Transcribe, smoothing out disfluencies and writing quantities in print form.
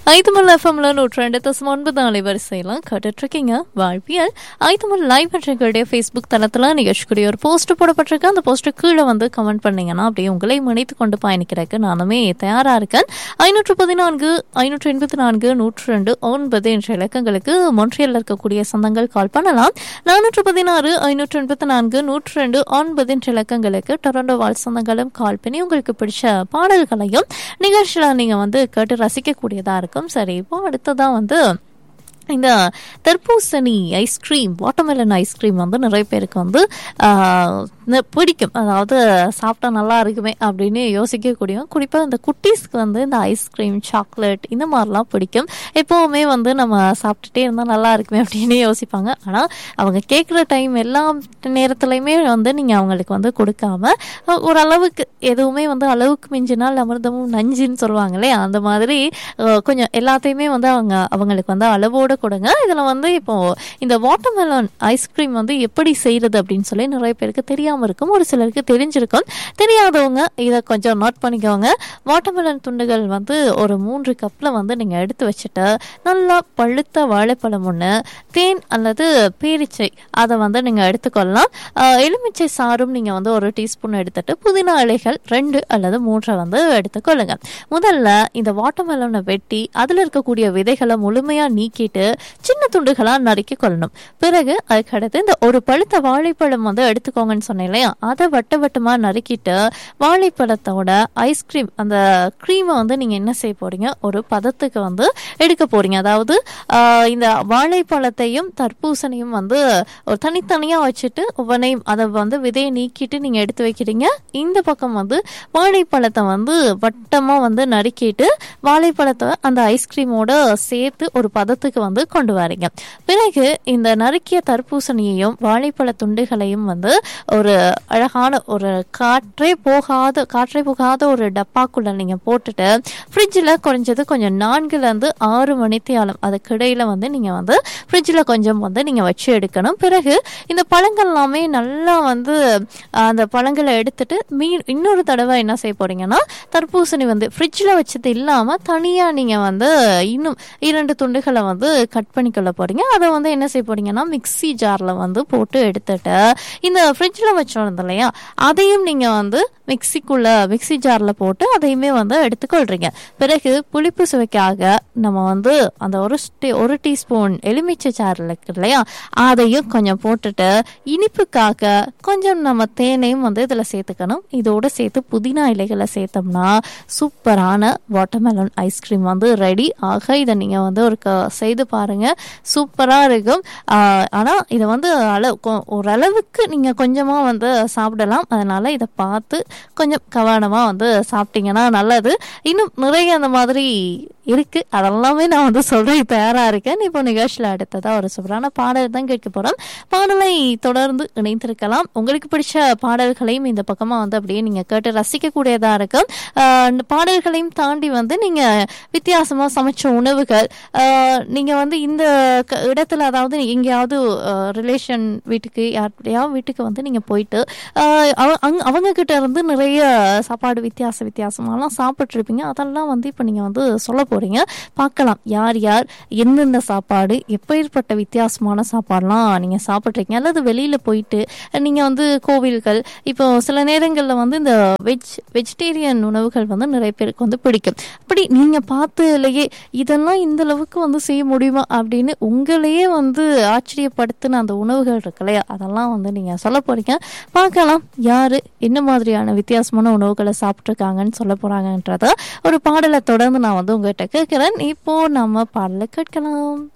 ஐத்தமிழ் எஃப்எம்ல 102.9 அலைவரிசையில கேட்டுட்ருக்கீங்க வாழ்வியல். ஐத்தமிழ் லைவ் எங்களுடைய ஃபேஸ்புக் தளத்தில் நிகழ்ச்சிக்குரிய ஒரு போஸ்ட் போடப்பட்டிருக்கு. அந்த போஸ்ட்டு கீழே வந்து கமெண்ட் பண்ணீங்கன்னா அப்படியே உங்களை முனைத்து கொண்டு பயணிக்கிறதுக்கு நானுமே தயாராக இருக்கேன். 514 584 102 என்ற இலக்கங்களுக்கு மொன்ட்ரியலில் இருக்கக்கூடிய சொந்தங்கள் கால் பண்ணலாம். 416 584 102 என்ற இலக்கங்களுக்கு டொரண்டோ வாழ் சொந்தங்களும் கால் பண்ணி உங்களுக்கு பிடிச்ச பாடல்களையும் நிகழ்ச்சியில் நீங்கள் வந்து கேட்டு ரசிக்கக்கூடியதாக இருக்கும். சரி, இப்போ அடுத்ததான் வந்து இந்த தர்பூசணி ஐஸ்கிரீம், வாட்டர்மெலன் ஐஸ்கிரீம் வந்து நிறைய பேருக்கு வந்து பிடிக்கும். அதாவது சாப்பிட்டா நல்லா இருக்குமே அப்படின்னு யோசிக்கக்கூடிய, குறிப்பாக இந்த குட்டீஸ்க்கு வந்து இந்த ஐஸ்கிரீம், சாக்லேட் இந்த மாதிரிலாம் பிடிக்கும். எப்போவுமே வந்து நம்ம சாப்பிட்டுட்டே இருந்தால் நல்லா இருக்குமே அப்படின்னு யோசிப்பாங்க. ஆனால் அவங்க கேட்குற டைம் எல்லா நேரத்துலையுமே வந்து நீங்கள் அவங்களுக்கு வந்து கொடுக்காம ஓரளவுக்கு, எதுவுமே வந்து அளவுக்கு மிஞ்சினால் அமிர்தமும் நஞ்சுன்னு சொல்லுவாங்களே, அந்த மாதிரி கொஞ்சம் எல்லாத்தையுமே வந்து அவங்களுக்கு வந்து அளவோடு கொடுங்க. இதில் வந்து இப்போ இந்த வாட்டர்மெலன் ஐஸ்கிரீம் வந்து எப்படி செய்யறது அப்படின்னு சொல்லி நிறைய பேருக்கு தெரியாமல் இருக்கும், ஒரு சிலருக்கு தெரிஞ்சிருக்கும். தெரியாதவங்க இதை கொஞ்சம் நோட் பண்ணிக்கோங்க. வாட்டர்மெலன் துண்டுகள் வந்து ஒரு 3 கப்பில் வந்து நீங்கள் எடுத்து வச்சுட்டு, நல்லா பழுத்த வாழைப்பழம் ஒன்று, தேன் அல்லது பேரிச்சை அதை வந்து நீங்கள் எடுத்துக்கொள்ளலாம். எலுமிச்சை சாறும் நீங்கள் வந்து 1 டீஸ்பூன் எடுத்துட்டு, புதினா இலைகள் 2 அல்லது 3 வந்து எடுத்துக்கொள்ளுங்க. முதல்ல இந்த வாட்டர்மெலனை வெட்டி அதில் இருக்கக்கூடிய விதைகளை முழுமையாக நீக்கிட்டு சின்ன துண்டுகளாக நறுக்கி கொள்ளணும். பிறகு அதுக்கடுத்து இந்த ஒரு பழுத்த வாழைப்பழம் வந்து எடுத்துக்கோங்கன்னு சொன்னேன் இல்லையா, அதை வட்டமாக நறுக்கிட்டு வாழைப்பழத்தோட ஐஸ்கிரீம் அந்த க்ரீமை வந்து நீங்கள் என்ன செய்ய போறீங்க, ஒரு பதத்துக்கு வந்து எடுக்க போறீங்க. அதாவது இந்த வாழைப்பழத்தையும் தர்பூசணியும் வந்து ஒரு தனித்தனியாக வச்சுட்டு ஒவ்வொன்றையும் அதை வந்து விதையை நீக்கிட்டு நீங்கள் எடுத்து வைக்கிறீங்க. இந்த பக்கம் வந்து வாழைப்பழத்தை வந்து வட்டமாக வந்து நறுக்கிட்டு வாழைப்பழத்தை அந்த ஐஸ்கிரீமோட சேர்த்து ஒரு பதத்துக்கு வந்து கொண்டு வரீங்க. பிறகு இந்த நறுக்கிய தர்பூசணியையும் வாழைப்பழ துண்டுகளையும் வந்து ஒரு அழகான ஒரு காற்றே போகாத ஒரு டப்பாக்குள்ள நீங்க போட்டுட்டு ஃப்ரிட்ஜில் குறைஞ்சது கொஞ்சம் 4-6 மணித்தியாலம் அதுக்கிடையில வந்து நீங்க வந்து ஃப்ரிட்ஜில் கொஞ்சம் வந்து நீங்க வச்சு எடுக்கணும். பிறகு இந்த பழங்கள் எல்லாமே நல்லா வந்து அந்த பழங்களை எடுத்துட்டு இன்னொரு தடவை என்ன செய்ய போறீங்கன்னா, தர்பூசணி வந்து ஃப்ரிட்ஜில் வச்சது இல்லாம தனியா நீங்க வந்து இன்னும் 2 துண்டுகளை வந்து கட் பண்ணிக்கொள்ள போறீங்க. அதை வந்து என்ன செய்ய போறீங்கன்னா, மிக்சி ஜார்ல வந்து போட்டு எடுத்துட்டு இந்த ஃப்ரிட்ஜில் வச்சிருந்தோம் இல்லையா, அதையும் நீங்க வந்து மிக்சி ஜார்ல போட்டு அதையுமே வந்து எடுத்துக்கொள்றீங்க. பிறகு புளிப்பு சுவைக்காக நம்ம வந்து அந்த ஒரு டீஸ்பூன் எலுமிச்சை சாறு இருக்கு இல்லையா, அதையும் கொஞ்சம் போட்டுட்டு இனிப்புக்காக கொஞ்சம் நம்ம தேனையும் வந்து இதுல சேர்த்துக்கணும். இதோட சேர்த்து புதினா இலைகளை சேர்த்தோம்னா சூப்பரான வாட்டர்மெலன் ஐஸ்கிரீம் வந்து ரெடி ஆக. இதை நீங்க வந்து செய்து பாருங்க, சூப்பரா இருக்கும். ஆனா இதை வந்து ஓரளவுக்கு நீங்க கொஞ்சமா வந்து சாப்பிடலாம். அதனால இதை பார்த்து கொஞ்சம் கவனமா வந்து சாப்பிட்டீங்கன்னா நல்லது. இன்னும் நிறைய அந்த மாதிரி இருக்கு, அதெல்லாமே நான் வந்து சொல்றேன், தயாரா இருக்கேன். இப்போ நிகழ்ச்சியில் அடுத்ததா ஒரு சூப்பரான பாடல் தான் கேட்க போறோம். பாடலை தொடர்ந்து இணைந்திருக்கலாம். உங்களுக்கு பிடிச்ச பாடல்களையும் இந்த பக்கமா வந்து அப்படியே நீங்க கேட்டு ரசிக்க கூடியதா இருக்கும். பாடல்களையும் தாண்டி வந்து நீங்க வித்தியாசமா சமைச்ச உணவுகள், நீங்க வந்து இந்த இடத்துல, அதாவது எங்கேயாவது ரிலேஷன் வீட்டுக்கு யாரையாவது வீட்டுக்கு வந்து நீங்க போயிட்டு அவங்க கிட்ட இருந்து நிறைய சாப்பாடு வித்தியாசமாலாம் சாப்பிட்டு இருப்பீங்க. அதெல்லாம் வந்து இப்போ நீங்க வந்து சொல்ல போறீங்க. பார்க்கலாம் யார் யார் எந்தெந்த சாப்பாடு, எப்பேற்பட்ட வித்தியாசமான சாப்பாடுலாம் நீங்க சாப்பிட்றீங்க. அல்லது வெளியில போயிட்டு நீங்க வந்து கோவில்கள், இப்போ சில நேரங்களில் வந்து இந்த வெஜிடேரியன் உணவுகள் வந்து நிறைய பேருக்கு வந்து பிடிக்கும். அப்படி நீங்க பார்த்துலயே இதெல்லாம் இந்த அளவுக்கு வந்து செய்ய முடியுமா அப்படின்னு உங்களையே வந்து ஆச்சரியப்படுத்தின அந்த உணவுகள் இருக்கு இல்லையா, அதெல்லாம் வந்து நீங்க சொல்ல போறீங்க. பார்க்கலாம் யாரு என்ன மாதிரியான வித்தியாசமான உணவுகளை சாப்பிட்ருக்காங்கன்னு சொல்ல போறாங்கன்றத ஒரு பாடலை தொடர்ந்து நான் வந்து உங்ககிட்ட கேட்கிறேன். இப்போ நம்ம பாடலை கேட்கலாம்.